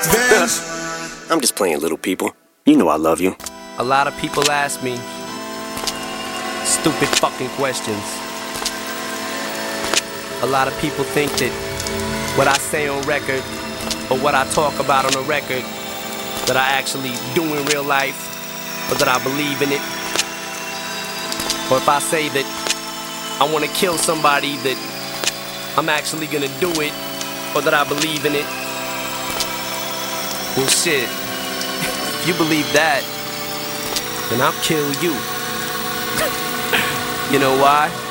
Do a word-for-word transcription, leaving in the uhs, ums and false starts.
I'm just playing, little people. You know I love you. A lot of people ask me stupid fucking questions. A lot of people think that what I say on record or what I talk about on a record that I actually do in real life, or that I believe in it. Or if I say that I want to kill somebody, that I'm actually gonna do it, or that I believe in it. Well, shit, if you believe that, then I'll kill you. You know why?